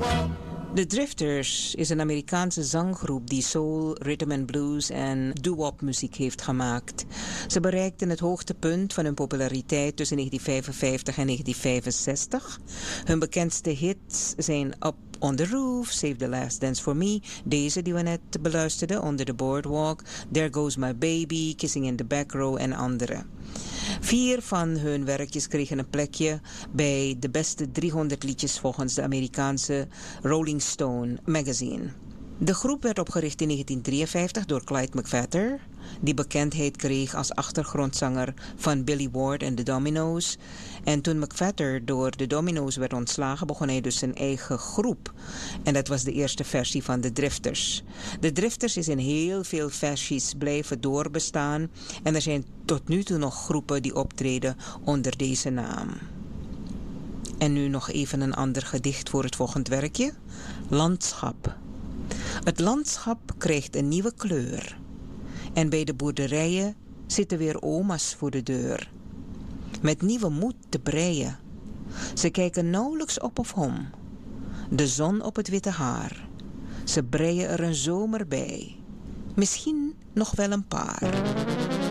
The Drifters is een Amerikaanse zanggroep die soul, rhythm and blues en doo-wop muziek heeft gemaakt. Ze bereikten het hoogtepunt van hun populariteit tussen 1955 en 1965. Hun bekendste hits zijn Up on the Roof, Save the Last Dance for Me, deze die we net beluisterden, Under the Boardwalk, There Goes My Baby, Kissing in the Back Row en andere. 4 van hun werkjes kregen een plekje bij de beste 300 liedjes volgens de Amerikaanse Rolling Stone magazine. De groep werd opgericht in 1953 door Clyde McPhatter, die bekendheid kreeg als achtergrondzanger van Billy Ward en de Dominoes. En toen McPhatter door de Dominoes werd ontslagen, begon hij dus zijn eigen groep. En dat was de eerste versie van de Drifters. De Drifters is in heel veel versies blijven doorbestaan. En er zijn tot nu toe nog groepen die optreden onder deze naam. En nu nog even een ander gedicht voor het volgend werkje. Landschap. Het landschap krijgt een nieuwe kleur. En bij de boerderijen zitten weer oma's voor de deur. Met nieuwe moed te breien. Ze kijken nauwelijks op of om. De zon op het witte haar. Ze breien er een zomer bij. Misschien nog wel een paar.